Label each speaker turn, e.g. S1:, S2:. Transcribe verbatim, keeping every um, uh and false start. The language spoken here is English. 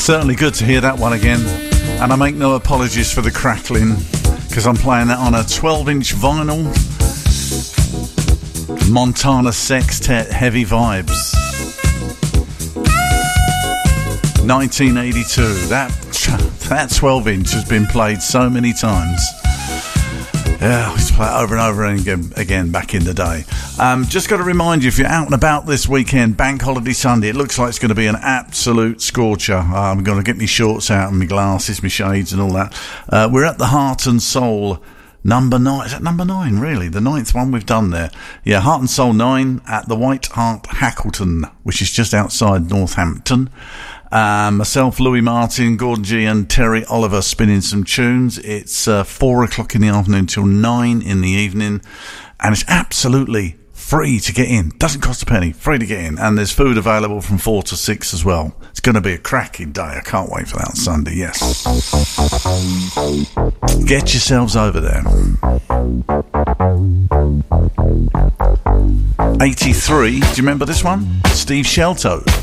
S1: Certainly good to hear that one again. And I make no apologies for the crackling, because I'm playing that on a twelve inch vinyl. Montana Sextet Heavy Vibes. nineteen eighty-two. That, that twelve inch has been played so many times. Yeah, I used to play it over and over again, again back in the day. Um, just got to remind you, if you're out and about this weekend, Bank Holiday Sunday, it looks like it's going to be an absolute scorcher. Uh, I'm going to get my shorts out and my glasses, my shades and all that. Uh, we're at the Heart and Soul number nine. Is that number nine, really? The ninth one we've done there. Yeah, Heart and Soul nine at the White Hart Hackleton, which is just outside Northampton. Um, myself, Louis Martin, Gordon G and Terry Oliver spinning some tunes. It's uh, four o'clock in the afternoon till nine in the evening, and it's absolutely free to get in. Doesn't cost a penny, free to get in, and there's food available from four to six as well. It's going to be a cracking day. I can't wait for that on Sunday. Yes, get yourselves over there. eighty-three. Do you remember this one? Steve Shelto.